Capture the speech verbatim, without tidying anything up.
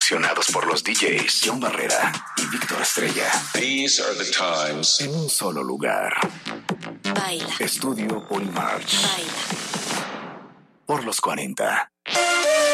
seleccionados por los D Js John Barrera y Víctor Estrella. These are the times. En un solo lugar. Baila. Estudio Polymarch. Baila. Por los cuarenta.